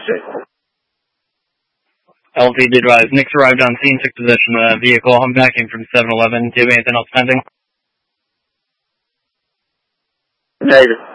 LTD advised. Nick's arrived on scene, took possession of the vehicle. I'm backing from 7-Eleven. Do you have anything else pending? Negative.